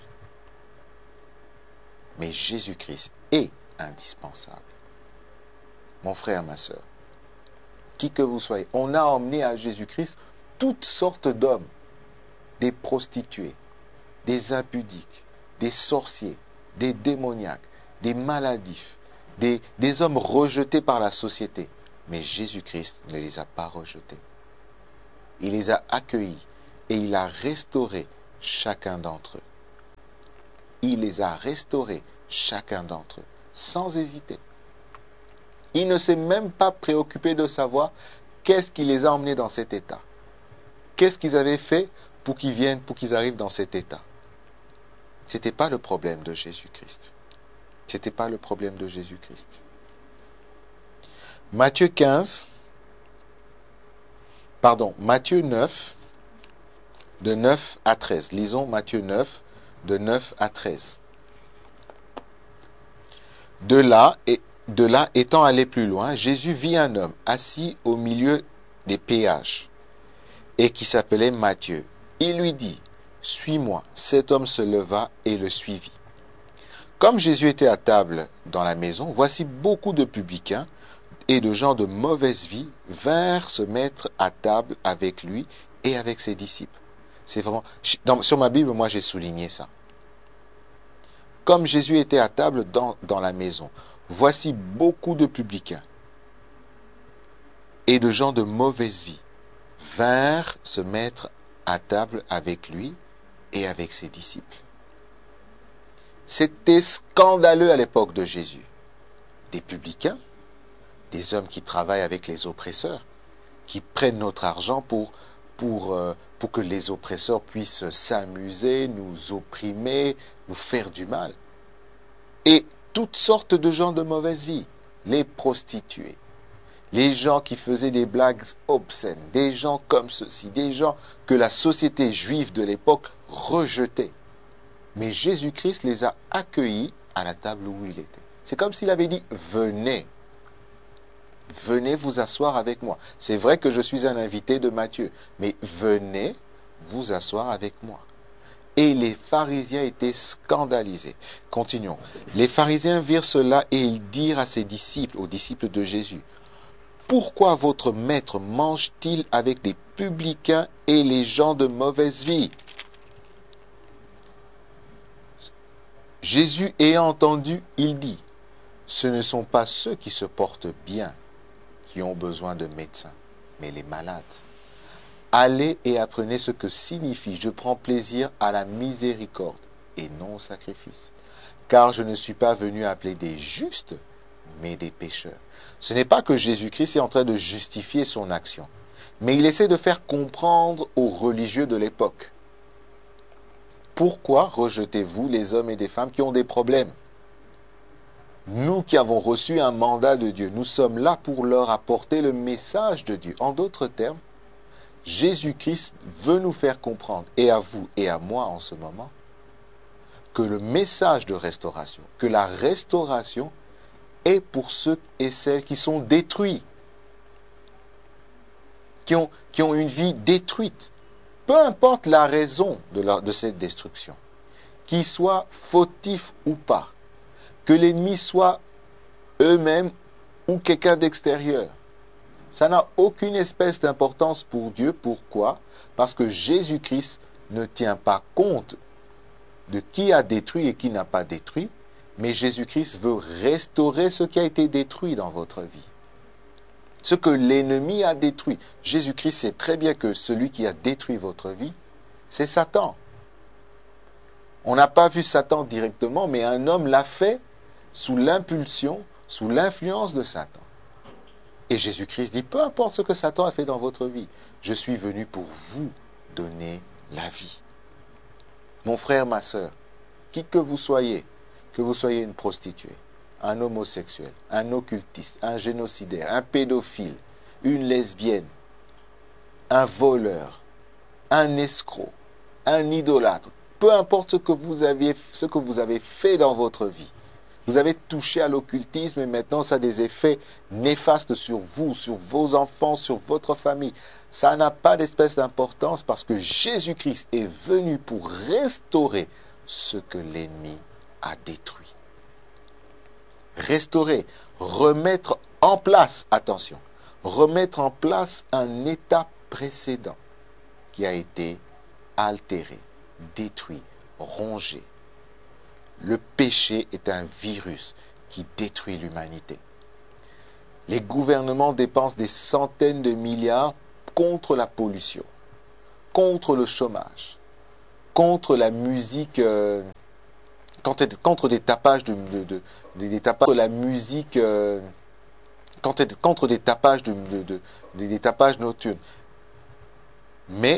Mais Jésus-Christ est indispensable. Mon frère, ma soeur, qui que vous soyez, on a emmené à Jésus-Christ toutes sortes d'hommes, des prostituées, des impudiques, des sorciers, des démoniaques, des maladifs, des hommes rejetés par la société. Mais Jésus-Christ ne les a pas rejetés. Il les a accueillis et il a restauré chacun d'entre eux. Il les a restaurés chacun d'entre eux, sans hésiter. Il ne s'est même pas préoccupé de savoir qu'est-ce qui les a emmenés dans cet état. Qu'est-ce qu'ils avaient fait pour qu'ils arrivent dans cet état. Ce n'était pas le problème de Jésus-Christ. C'était pas le problème de Jésus-Christ. Matthieu 9, de 9 à 13. Lisons Matthieu 9, de 9 à 13. De là, étant allé plus loin, Jésus vit un homme assis au milieu des péages, et qui s'appelait Matthieu. Il lui dit, « Suis-moi. » Cet homme se leva et le suivit. Comme Jésus était à table dans la maison, voici beaucoup de publicains et de gens de mauvaise vie vinrent se mettre à table avec lui et avec ses disciples. C'est vraiment, sur ma Bible, moi j'ai souligné ça. Comme Jésus était à table dans la maison, voici beaucoup de publicains et de gens de mauvaise vie vinrent se mettre à table avec lui et avec ses disciples. C'était scandaleux à l'époque de Jésus. Des publicains, des hommes qui travaillent avec les oppresseurs, qui prennent notre argent pour que les oppresseurs puissent s'amuser, nous opprimer, nous faire du mal. Et toutes sortes de gens de mauvaise vie, les prostituées, les gens qui faisaient des blagues obscènes, des gens comme ceci, des gens que la société juive de l'époque rejetait. Mais Jésus-Christ les a accueillis à la table où il était. C'est comme s'il avait dit, venez vous asseoir avec moi. C'est vrai que je suis un invité de Matthieu, mais venez vous asseoir avec moi. Et les pharisiens étaient scandalisés. Continuons. Les pharisiens virent cela et ils dirent à ses disciples, aux disciples de Jésus, « Pourquoi votre maître mange-t-il avec les publicains et les gens de mauvaise vie ?» Jésus ayant entendu, il dit, « Ce ne sont pas ceux qui se portent bien qui ont besoin de médecins, mais les malades. Allez et apprenez ce que signifie « Je prends plaisir à la miséricorde et non au sacrifice. Car je ne suis pas venu appeler des justes, mais des pécheurs. » Ce n'est pas que Jésus-Christ est en train de justifier son action, mais il essaie de faire comprendre aux religieux de l'époque. Pourquoi rejetez-vous les hommes et des femmes qui ont des problèmes? Nous qui avons reçu un mandat de Dieu, nous sommes là pour leur apporter le message de Dieu. En d'autres termes, Jésus-Christ veut nous faire comprendre, et à vous et à moi en ce moment, que le message de restauration, que la restauration est pour ceux et celles qui sont détruits, qui ont une vie détruite. Peu importe la raison de cette destruction, qu'ils soient fautifs ou pas, que l'ennemi soit eux-mêmes ou quelqu'un d'extérieur. Ça n'a aucune espèce d'importance pour Dieu. Pourquoi? Parce que Jésus-Christ ne tient pas compte de qui a détruit et qui n'a pas détruit, mais Jésus-Christ veut restaurer ce qui a été détruit dans votre vie. Ce que l'ennemi a détruit. Jésus-Christ sait très bien que celui qui a détruit votre vie, c'est Satan. On n'a pas vu Satan directement, mais un homme l'a fait sous l'impulsion, sous l'influence de Satan. Et Jésus-Christ dit, peu importe ce que Satan a fait dans votre vie, je suis venu pour vous donner la vie. Mon frère, ma sœur, qui que vous soyez une prostituée, un homosexuel, un occultiste, un génocidaire, un pédophile, une lesbienne, un voleur, un escroc, un idolâtre, peu importe ce que vous avez fait dans votre vie, vous avez touché à l'occultisme et maintenant ça a des effets néfastes sur vous, sur vos enfants, sur votre famille. Ça n'a pas d'espèce d'importance parce que Jésus-Christ est venu pour restaurer ce que l'ennemi a détruit. Restaurer, remettre en place, attention, remettre en place un état précédent qui a été altéré, détruit, rongé. Le péché est un virus qui détruit l'humanité. Les gouvernements dépensent des centaines de milliards contre la pollution, contre le chômage, contre la musique, contre des tapages des tapages, la musique, contre des tapages des tapages nocturnes. Mais